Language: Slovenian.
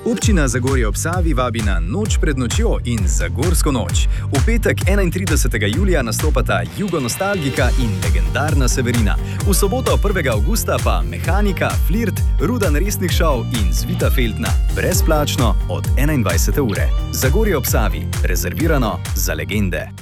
Občina Zagorje ob Savi vabi na Noč pred nočjo in Zagorsko noč. V petek 31. julija nastopata Jugonostalgika in legendarna Severina. V soboto 1. avgusta pa Mehanika, Flirt, Rudan resnih šov in Zvita Feltna. Brezplačno od 21. ure. Zagorje ob Savi. Rezervirano za legende.